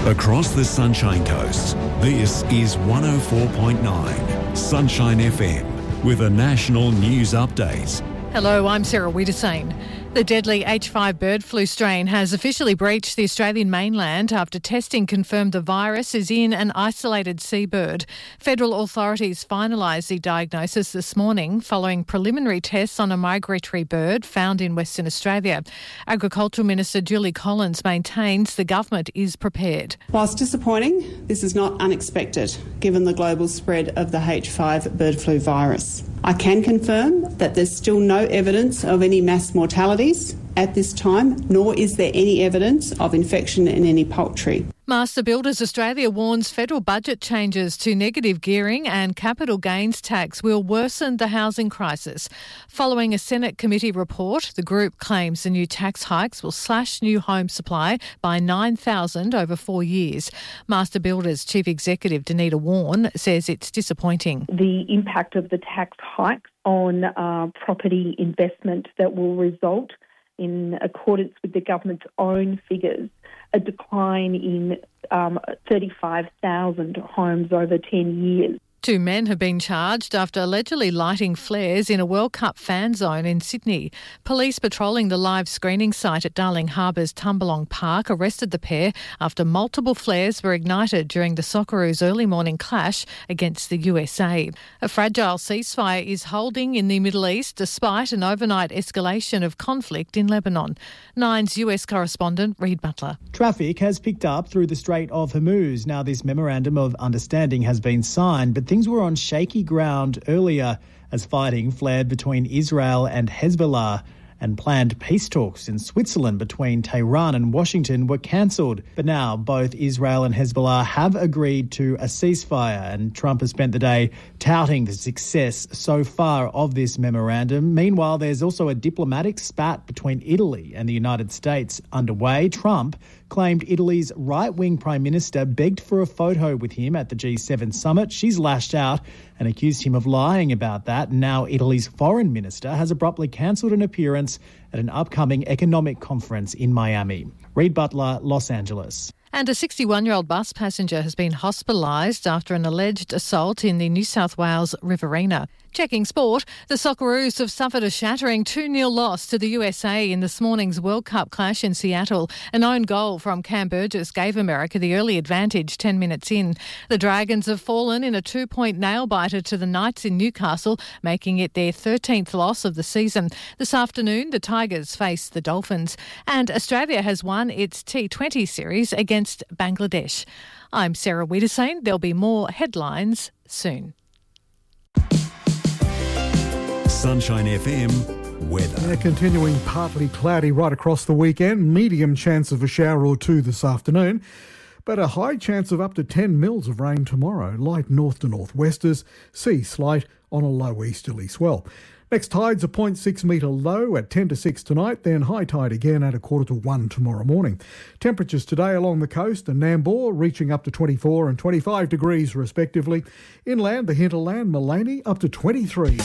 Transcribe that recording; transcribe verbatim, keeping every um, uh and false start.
Across the Sunshine Coast, this is one oh four point nine Sunshine F M with a national news update. Hello, I'm Sarah Wiedersane. The deadly H five bird flu strain has officially breached the Australian mainland after testing confirmed the virus is in an isolated seabird. Federal authorities finalised the diagnosis this morning following preliminary tests on a migratory bird found in Western Australia. Agricultural Minister Julie Collins maintains the government is prepared. Whilst disappointing, this is not unexpected given the global spread of the H five bird flu virus. I can confirm that there's still no evidence of any mass mortalities at this time, nor is there any evidence of infection in any poultry. Master Builders Australia warns federal budget changes to negative gearing and capital gains tax will worsen the housing crisis. Following a Senate committee report, the group claims the new tax hikes will slash new home supply by nine thousand over four years. Master Builders Chief Executive Danita Warren says it's disappointing. The impact of the tax hikes on uh, property investment that will result, in accordance with the government's own figures, a decline in um, thirty-five thousand homes over ten years. Two men have been charged after allegedly lighting flares in a World Cup fan zone in Sydney. Police patrolling the live screening site at Darling Harbour's Tumbalong Park arrested the pair after multiple flares were ignited during the Socceroos' early morning clash against the U S A. A fragile ceasefire is holding in the Middle East despite an overnight escalation of conflict in Lebanon. Nine's U S correspondent Reid Butler. Traffic has picked up through the Strait of Hormuz. Now this memorandum of understanding has been signed, but things were on shaky ground earlier as fighting flared between Israel and Hezbollah, and planned peace talks in Switzerland between Tehran and Washington were cancelled. But now both Israel and Hezbollah have agreed to a ceasefire, and Trump has spent the day touting the success so far of this memorandum. Meanwhile, there's also a diplomatic spat between Italy and the United States underway. Trump claimed Italy's right-wing Prime Minister begged for a photo with him at the G seven summit. She's lashed out and accused him of lying about that. Now Italy's foreign minister has abruptly cancelled an appearance at an upcoming economic conference in Miami. Reid Butler, Los Angeles. And a sixty-one-year-old bus passenger has been hospitalised after an alleged assault in the New South Wales Riverina. Checking sport, the Socceroos have suffered a shattering two nil loss to the U S A in this morning's World Cup clash in Seattle. An own goal from Cam Burgess gave America the early advantage ten minutes in. The Dragons have fallen in a two-point nail-biter to the Knights in Newcastle, making it their thirteenth loss of the season. This afternoon, the Tigers face the Dolphins. And Australia has won its T twenty series against Bangladesh. I'm Sarah Wiedersane. There'll be more headlines soon. Sunshine F M weather. Yeah, continuing partly cloudy right across the weekend. Medium chance of a shower or two this afternoon, but a high chance of up to ten mils of rain tomorrow. Light north to northwesters, sea slight on a low easterly swell. Next tide's a zero point six metre low at ten to six tonight, then high tide again at a quarter to one tomorrow morning. Temperatures today along the coast and Nambour reaching up to twenty-four and twenty-five degrees respectively. Inland, the hinterland, Mullaney up to twenty-three.